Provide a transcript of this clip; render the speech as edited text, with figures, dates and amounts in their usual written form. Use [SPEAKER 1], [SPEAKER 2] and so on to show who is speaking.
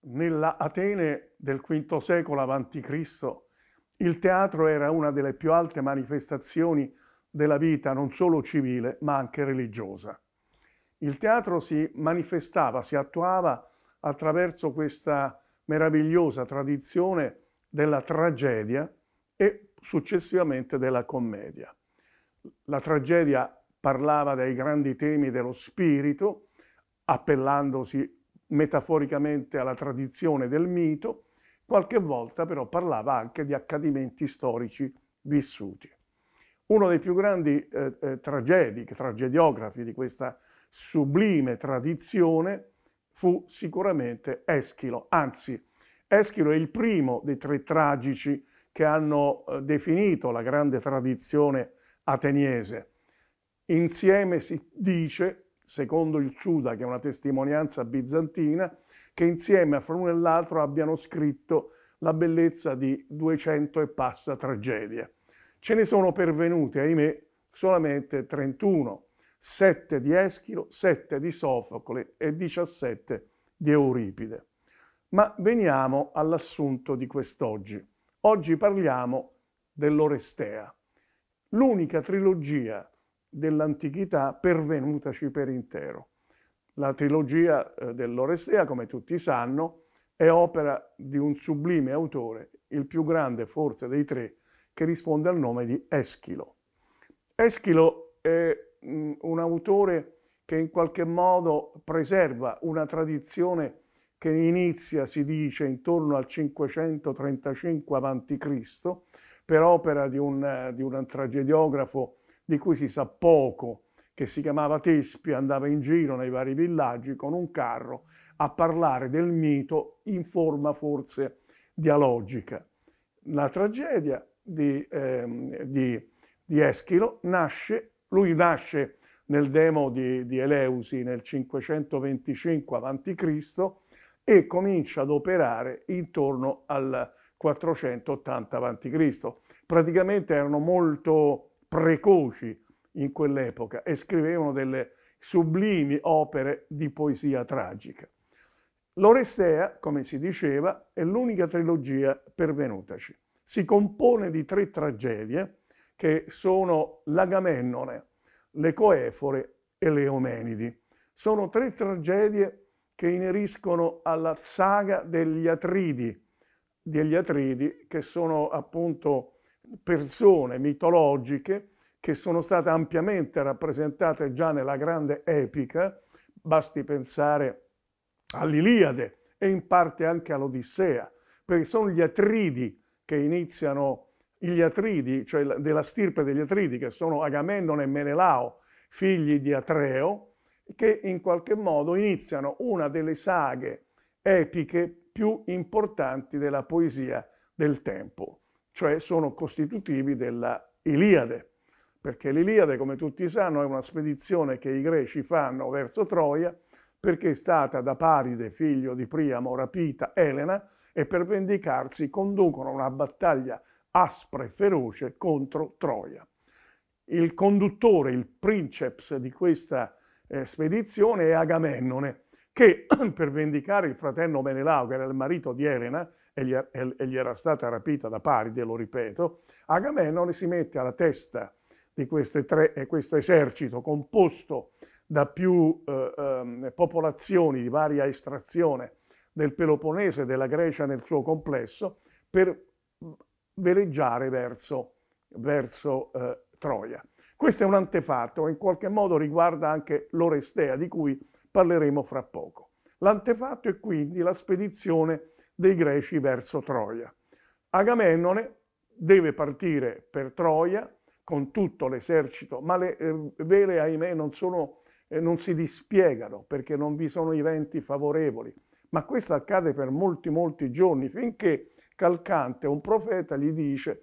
[SPEAKER 1] Nella Atene del V secolo a.C. il teatro era una delle più alte manifestazioni della vita non solo civile ma anche religiosa. Il teatro si manifestava, si attuava attraverso questa meravigliosa tradizione della tragedia e successivamente della commedia. La tragedia parlava dei grandi temi dello spirito, appellandosi metaforicamente alla tradizione del mito, qualche volta però parlava anche di accadimenti storici vissuti. Uno dei più grandi tragediografi di questa sublime tradizione fu sicuramente Eschilo, anzi Eschilo è il primo dei tre tragici che hanno definito la grande tradizione ateniese. Insieme si dice, secondo il Ciuda, che è una testimonianza bizantina, che insieme fra l'uno e l'altro abbiano scritto la bellezza di 200 e passa tragedie. Ce ne sono pervenute, ahimè, solamente 31, 7 di Eschilo, 7 di Sofocle e 17 di Euripide. Ma veniamo all'assunto di quest'oggi. Oggi parliamo dell'Orestea, l'unica trilogia dell'antichità pervenutaci per intero. La trilogia dell'Orestea, come tutti sanno, è opera di un sublime autore, il più grande forse dei tre, che risponde al nome di Eschilo. Eschilo è un autore che in qualche modo preserva una tradizione che inizia, si dice, intorno al 535 a.C., per opera di un tragediografo di cui si sa poco, che si chiamava Tespia, andava in giro nei vari villaggi con un carro a parlare del mito in forma forse dialogica. La tragedia di Eschilo lui nasce nel demo di Eleusi nel 525 a.C. e comincia ad operare intorno al 480 a.C. Praticamente erano molto precoci in quell'epoca e scrivevano delle sublimi opere di poesia tragica. L'Orestea, come si diceva, è l'unica trilogia pervenutaci. Si compone di 3 tragedie che sono l'Agamennone, le Coefore e le Eumenidi. Sono 3 tragedie che ineriscono alla saga degli Atridi che sono appunto persone mitologiche che sono state ampiamente rappresentate già nella grande epica, basti pensare all'Iliade e in parte anche all'Odissea, perché sono gli Atridi che iniziano, gli Atridi, cioè della stirpe degli Atridi, che sono Agamennone e Menelao, figli di Atreo, che in qualche modo iniziano una delle saghe epiche più importanti della poesia del tempo, cioè sono costitutivi della Iliade, perché l'Iliade, come tutti sanno, è una spedizione che i greci fanno verso Troia perché è stata da Paride, figlio di Priamo, rapita Elena e per vendicarsi conducono una battaglia aspra e feroce contro Troia. Il conduttore, il princeps di questa spedizione è Agamennone, che per vendicare il fratello Menelao, che era il marito di Elena, e gli era stata rapita da Paride, lo ripeto, Agamennone si mette alla testa di questo esercito composto da più popolazioni di varia estrazione del Peloponnese e della Grecia nel suo complesso per veleggiare verso Troia. Questo è un antefatto che in qualche modo riguarda anche l'Orestea, di cui parleremo fra poco. L'antefatto è quindi la spedizione dei greci verso Troia. Agamennone deve partire per Troia con tutto l'esercito, ma le vele, ahimè, non si dispiegano perché non vi sono i venti favorevoli. Ma questo accade per molti giorni, finché Calcante, un profeta, gli dice